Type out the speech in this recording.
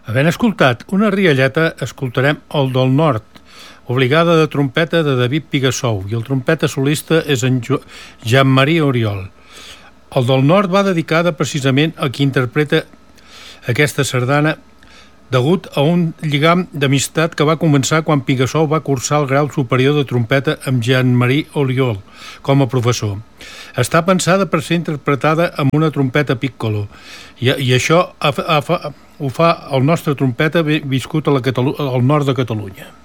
Havent escoltat una rialleta, escoltarem el del Nord, obligada de trompeta de David Pigassou, i el trompeta solista és en Jean-Marie Oriol. El del Nord va dedicada precisament a qui interpreta aquesta sardana degut a un lligam d'amistat que va començar quan Pigassou va cursar el grau superior de trompeta amb Jean-Marie Oriol com a professor. Està pensada per ser interpretada amb una trompeta piccolo i això ho fa el nostre trompeta viscut al nord de Catalunya.